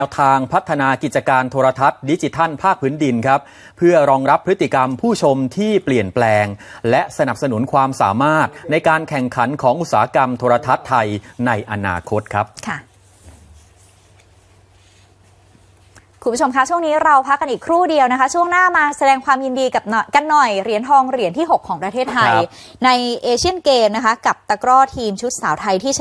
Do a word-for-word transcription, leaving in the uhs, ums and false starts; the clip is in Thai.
แนวทางพัฒนากิจการโทรทัศน์ดิจิทัลภาคพื้นดินครับเพื่อรองรับพฤติกรรมผู้ชมที่เปลี่ยนแปลงและสนับสนุนความสามารถในการแข่งขันของอุตสาหกรรมโทรทัศน์ไทยในอนาคตครับค่ะคุณผู้ชมคะช่วงนี้เราพักกันอีกครู่เดียวนะคะช่วงหน้ามาแสดงความยินดีกับกันหน่อยเหรียญทองเหรียญที่หกของประเทศไทยในเอเชียนเกมนะคะกับตะกร้อทีมชุดสาวไทยที่